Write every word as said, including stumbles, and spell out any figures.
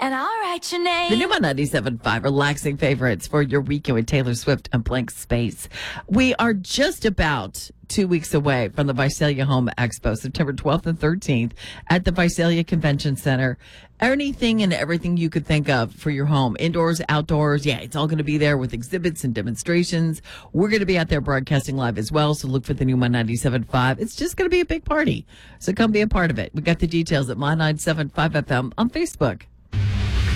and I'll write your name. The new one ninety-seven point five relaxing favorites for your weekend with Taylor Swift and Blank Space. We are just about two weeks away from the Visalia Home Expo, September twelfth and thirteenth at the Visalia Convention Center. Anything and everything you could think of for your home, indoors, outdoors. Yeah, it's all going to be there with exhibits and demonstrations. We're going to be out there broadcasting live as well, so look for the new one ninety-seven point five. It's just going to be a big party, so come be a part of it. We got the details at My ninety-seven point five F M on Facebook.